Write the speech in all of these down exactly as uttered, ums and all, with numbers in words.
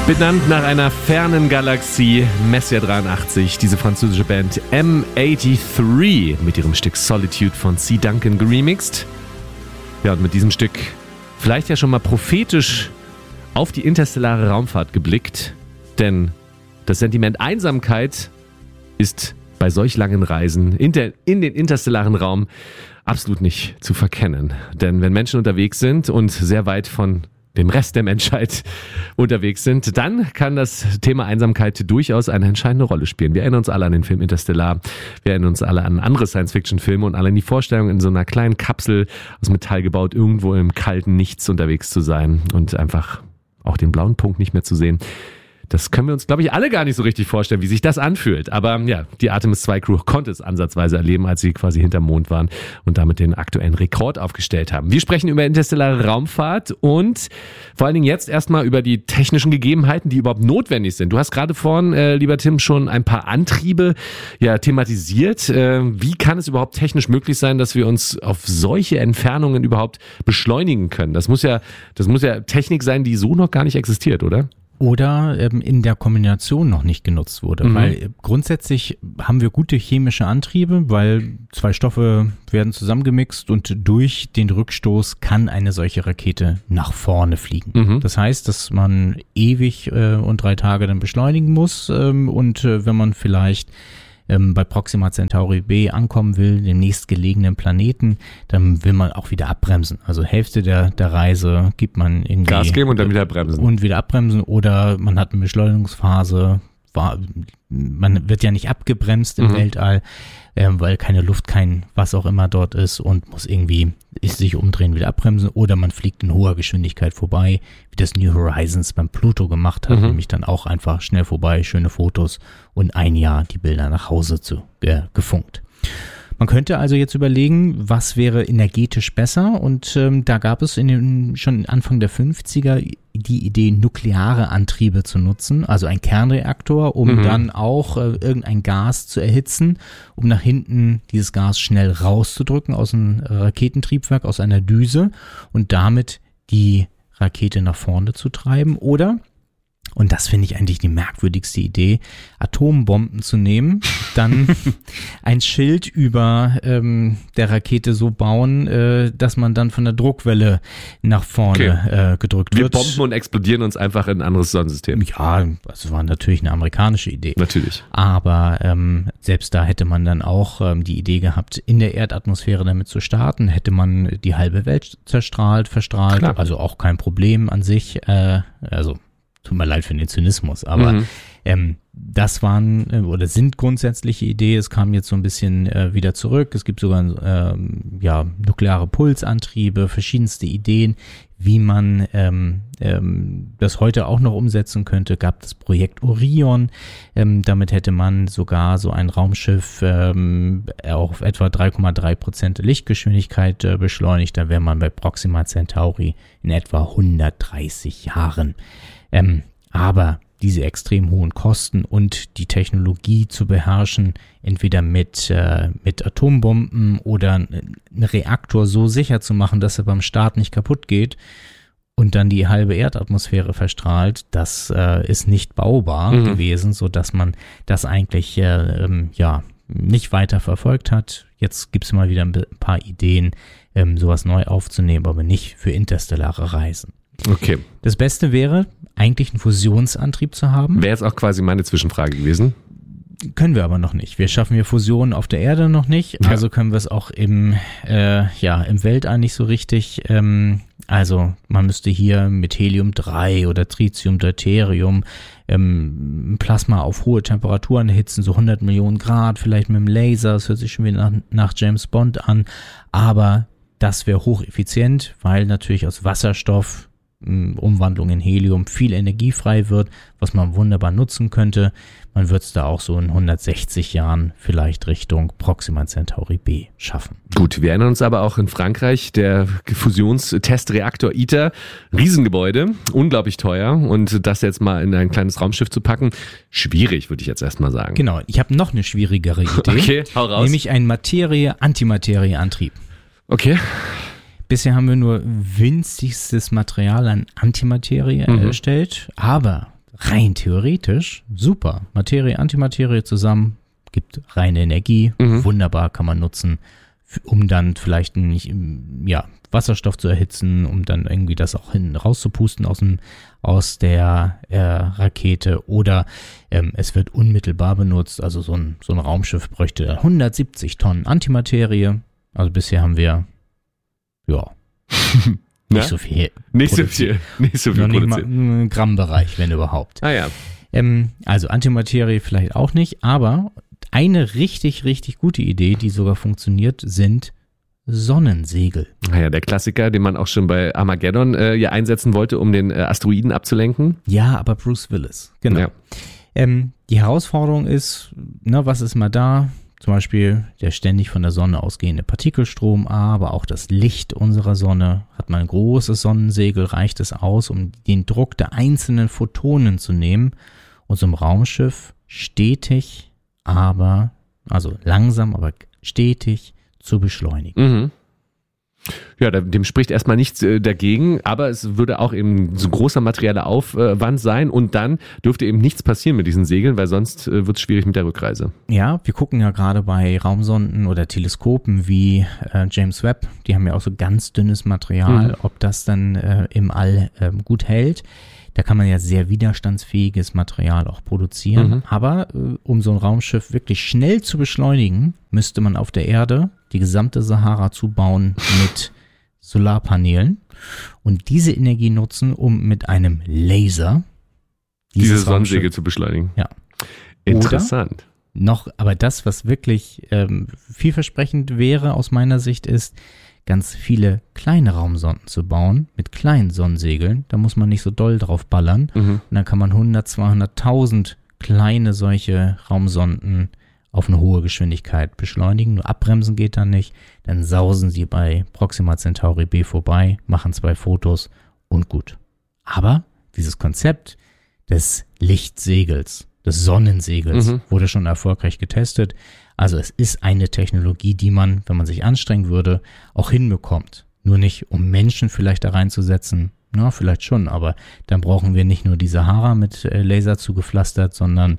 Benannt nach einer fernen Galaxie, Messier dreiundachtzig, diese französische Band M dreiundachtzig mit ihrem Stück Solitude von C. Duncan geremixed. Ja, und mit diesem Stück vielleicht ja schon mal prophetisch auf die interstellare Raumfahrt geblickt, denn das Sentiment Einsamkeit ist bei solch langen Reisen in, der, in den interstellaren Raum absolut nicht zu verkennen. Denn wenn Menschen unterwegs sind und sehr weit von dem Rest der Menschheit unterwegs sind, dann kann das Thema Einsamkeit durchaus eine entscheidende Rolle spielen. Wir erinnern uns alle an den Film Interstellar, wir erinnern uns alle an andere Science-Fiction-Filme und alle an die Vorstellung, in so einer kleinen Kapsel aus Metall gebaut, irgendwo im kalten Nichts unterwegs zu sein und einfach auch den blauen Punkt nicht mehr zu sehen. Das können wir uns, glaube ich, alle gar nicht so richtig vorstellen, wie sich das anfühlt. Aber ja, die Artemis zwei Crew konnte es ansatzweise erleben, als sie quasi hinterm Mond waren und damit den aktuellen Rekord aufgestellt haben. Wir sprechen über interstellare Raumfahrt und vor allen Dingen jetzt erstmal über die technischen Gegebenheiten, die überhaupt notwendig sind. Du hast gerade vorhin, äh, lieber Tim, schon ein paar Antriebe ja thematisiert. Äh, wie kann es überhaupt technisch möglich sein, dass wir uns auf solche Entfernungen überhaupt beschleunigen können? Das muss ja, das muss ja Technik sein, die so noch gar nicht existiert, oder? Oder ähm, in der Kombination noch nicht genutzt wurde. Mhm. Weil grundsätzlich haben wir gute chemische Antriebe, weil zwei Stoffe werden zusammengemixt und durch den Rückstoß kann eine solche Rakete nach vorne fliegen. Mhm. Das heißt, dass man ewig äh, und drei Tage dann beschleunigen muss ähm, und äh, wenn man vielleicht ähm, bei Proxima Centauri B ankommen will, dem nächstgelegenen Planeten, dann will man auch wieder abbremsen. Also Hälfte der, der Reise gibt man irgendwie Gas geben und dann wieder bremsen. Und wieder abbremsen oder man hat eine Beschleunigungsphase, war, man wird ja nicht abgebremst im mhm. Weltall, äh, weil keine Luft, kein was auch immer dort ist und muss irgendwie ist sich umdrehen, wieder abbremsen oder man fliegt in hoher Geschwindigkeit vorbei, wie das New Horizons beim Pluto gemacht hat, mhm. nämlich dann auch einfach schnell vorbei, schöne Fotos und ein Jahr die Bilder nach Hause zu äh, gefunkt. Man könnte also jetzt überlegen, was wäre energetisch besser und ähm, da gab es in den, schon Anfang der fünfziger die Idee, nukleare Antriebe zu nutzen, also ein Kernreaktor, um mhm. dann auch äh, irgendein Gas zu erhitzen, um nach hinten dieses Gas schnell rauszudrücken aus einem Raketentriebwerk, aus einer Düse und damit die Rakete nach vorne zu treiben oder, und das finde ich eigentlich die merkwürdigste Idee, Atombomben zu nehmen, dann ein Schild über ähm, der Rakete so bauen, äh, dass man dann von der Druckwelle nach vorne okay. äh, gedrückt Wir wird. Wir bomben und explodieren uns einfach in ein anderes Sonnensystem. Ja, das war natürlich eine amerikanische Idee. Natürlich. Aber ähm, selbst da hätte man dann auch ähm, die Idee gehabt, in der Erdatmosphäre damit zu starten, hätte man die halbe Welt zerstrahlt, verstrahlt, Klar. also auch kein Problem an sich, äh, also tut mir leid für den Zynismus, aber mhm. ähm, das waren äh, oder sind grundsätzliche Ideen. Es kam jetzt so ein bisschen äh, wieder zurück. Es gibt sogar ähm, ja nukleare Pulsantriebe, verschiedenste Ideen, wie man ähm, ähm, das heute auch noch umsetzen könnte. Gab das Projekt Orion. Ähm, damit hätte man sogar so ein Raumschiff ähm, auf etwa drei Komma drei Prozent Lichtgeschwindigkeit äh, beschleunigt. Da wäre man bei Proxima Centauri in etwa hundertdreißig Jahren. Ähm, aber diese extrem hohen Kosten und die Technologie zu beherrschen, entweder mit, äh, mit Atombomben oder einen Reaktor so sicher zu machen, dass er beim Start nicht kaputt geht und dann die halbe Erdatmosphäre verstrahlt, das äh, ist nicht baubar mhm. gewesen, sodass man das eigentlich äh, ähm, ja nicht weiter verfolgt hat. Jetzt gibt es mal wieder ein paar Ideen, ähm, sowas neu aufzunehmen, aber nicht für interstellare Reisen. Okay. Das Beste wäre, eigentlich einen Fusionsantrieb zu haben. Wäre jetzt auch quasi meine Zwischenfrage gewesen. Können wir aber noch nicht. Wir schaffen hier Fusionen auf der Erde noch nicht. Ja. Also können wir es auch im, äh, ja, im Weltall nicht so richtig. Ähm, also man müsste hier mit Helium drei oder Tritium, Deuterium ähm, Plasma auf hohe Temperaturen erhitzen, so hundert Millionen Grad, vielleicht mit dem Laser. Das hört sich schon wieder nach, nach James Bond an. Aber das wäre hocheffizient, weil natürlich aus Wasserstoff Umwandlung in Helium viel Energie frei wird, was man wunderbar nutzen könnte. Man wird es da auch so in hundertsechzig Jahren vielleicht Richtung Proxima Centauri B schaffen. Gut, wir erinnern uns aber auch in Frankreich, der Fusionstestreaktor ITER, Riesengebäude, unglaublich teuer und das jetzt mal in ein kleines Raumschiff zu packen, schwierig, würde ich jetzt erstmal sagen. Genau, ich habe noch eine schwierigere Idee, okay, hau raus. Nämlich einen Materie-Antimaterie-Antrieb. Okay. Bisher haben wir nur winzigstes Material an Antimaterie mhm. erstellt, aber rein theoretisch super. Materie, Antimaterie zusammen, gibt reine Energie, mhm. wunderbar, kann man nutzen, um dann vielleicht nicht, ja, Wasserstoff zu erhitzen, um dann irgendwie das auch hin rauszupusten aus dem, aus der äh, Rakete, oder ähm, es wird unmittelbar benutzt, also so ein, so ein Raumschiff bräuchte hundertsiebzig Tonnen Antimaterie, also bisher haben wir, ja, nicht so viel. Nicht so viel, nicht so viel noch nicht mal im Grammbereich, wenn überhaupt. Ah ja. Ähm, also Antimaterie vielleicht auch nicht, aber eine richtig, richtig gute Idee, die sogar funktioniert, sind Sonnensegel. Naja, der Klassiker, den man auch schon bei Armageddon äh, ja einsetzen wollte, um den äh, Asteroiden abzulenken. Ja, aber Bruce Willis, genau. Ja. Ähm, die Herausforderung ist, na, was ist mal da? Zum Beispiel der ständig von der Sonne ausgehende Partikelstrom, aber auch das Licht unserer Sonne. Hat man ein großes Sonnensegel, reicht es aus, um den Druck der einzelnen Photonen zu nehmen und so ein Raumschiff stetig, aber, also langsam, aber stetig zu beschleunigen. Mhm. Ja, dem spricht erstmal nichts dagegen, aber es würde auch eben so großer materieller Aufwand sein und dann dürfte eben nichts passieren mit diesen Segeln, weil sonst wird es schwierig mit der Rückreise. Ja, wir gucken ja gerade bei Raumsonden oder Teleskopen wie äh, James Webb, die haben ja auch so ganz dünnes Material, mhm. ob das dann äh, im All äh, gut hält. Da kann man ja sehr widerstandsfähiges Material auch produzieren. Mhm. Aber äh, um so ein Raumschiff wirklich schnell zu beschleunigen, müsste man auf der Erde die gesamte Sahara zubauen mit Solarpanelen und diese Energie nutzen, um mit einem Laser diese Sonnensegel zu beschleunigen. Ja. Interessant. Oder noch, aber das, was wirklich ähm, vielversprechend wäre aus meiner Sicht, ist, ganz viele kleine Raumsonden zu bauen mit kleinen Sonnensegeln. Da muss man nicht so doll drauf ballern. Mhm. Und dann kann man hundert, zweihunderttausend kleine solche Raumsonden auf eine hohe Geschwindigkeit beschleunigen. Nur abbremsen geht dann nicht. Dann sausen sie bei Proxima Centauri b vorbei, machen zwei Fotos und gut. Aber dieses Konzept des Lichtsegels, des Sonnensegels, mhm. wurde schon erfolgreich getestet. Also es ist eine Technologie, die man, wenn man sich anstrengen würde, auch hinbekommt. Nur nicht, um Menschen vielleicht da reinzusetzen. Na, vielleicht schon, aber dann brauchen wir nicht nur die Sahara mit äh, Laser zugepflastert, sondern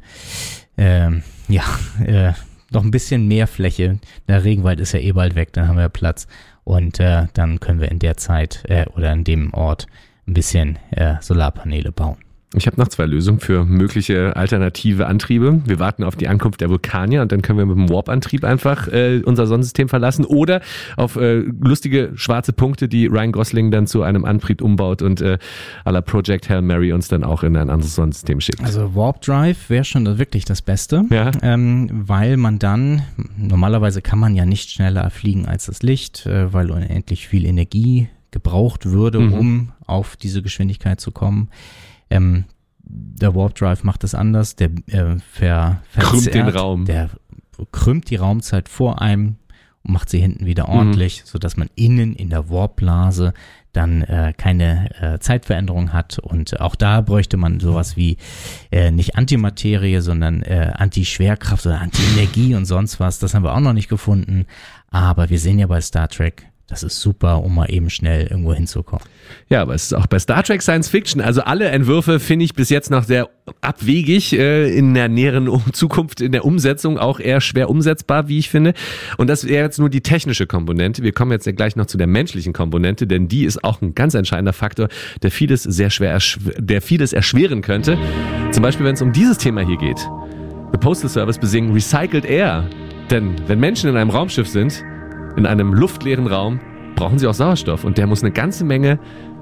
ähm, ja, äh, noch ein bisschen mehr Fläche. Der Regenwald ist ja eh bald weg, dann haben wir Platz. Und äh, dann können wir in der Zeit äh, oder in dem Ort ein bisschen äh, Solarpaneele bauen. Ich habe noch zwei Lösungen für mögliche alternative Antriebe. Wir warten auf die Ankunft der Vulkanier und dann können wir mit dem Warp-Antrieb einfach äh, unser Sonnensystem verlassen oder auf äh, lustige schwarze Punkte, die Ryan Gosling dann zu einem Antrieb umbaut und äh, à la Project Hail Mary uns dann auch in ein anderes Sonnensystem schickt. Also Warp Drive wäre schon wirklich das Beste, ja. ähm, weil man dann, normalerweise kann man ja nicht schneller fliegen als das Licht, äh, weil unendlich viel Energie gebraucht würde, mhm. um auf diese Geschwindigkeit zu kommen. Ähm, der Warp Drive macht es anders, der äh, ver, krümmt den Raum. Der krümmt die Raumzeit vor einem und macht sie hinten wieder ordentlich, mhm. sodass man innen in der Warpblase dann äh, keine äh, Zeitveränderung hat. Und auch da bräuchte man sowas wie äh, nicht Antimaterie, sondern äh, Anti-Schwerkraft oder Anti-Energie und sonst was. Das haben wir auch noch nicht gefunden. Aber wir sehen ja bei Star Trek, das ist super, um mal eben schnell irgendwo hinzukommen. Ja, aber es ist auch bei Star Trek Science Fiction. Also alle Entwürfe finde ich bis jetzt noch sehr abwegig, äh, in der näheren Zukunft, in der Umsetzung auch eher schwer umsetzbar, wie ich finde. Und das wäre jetzt nur die technische Komponente. Wir kommen jetzt ja gleich noch zu der menschlichen Komponente, denn die ist auch ein ganz entscheidender Faktor, der vieles sehr schwer, erschw- der vieles erschweren könnte. Zum Beispiel, wenn es um dieses Thema hier geht. The Postal Service besingen Recycled Air. Denn wenn Menschen in einem Raumschiff sind, in einem luftleeren Raum, brauchen sie auch Sauerstoff und der muss eine ganze Menge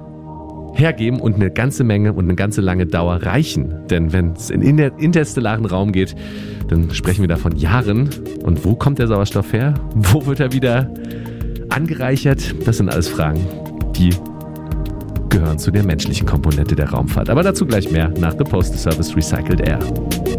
hergeben und eine ganze Menge und eine ganze lange Dauer reichen. Denn wenn es in den interstellaren Raum geht, dann sprechen wir da von Jahren. Und wo kommt der Sauerstoff her? Wo wird er wieder angereichert? Das sind alles Fragen, die gehören zu der menschlichen Komponente der Raumfahrt. Aber dazu gleich mehr nach The Postal Service Recycled Air.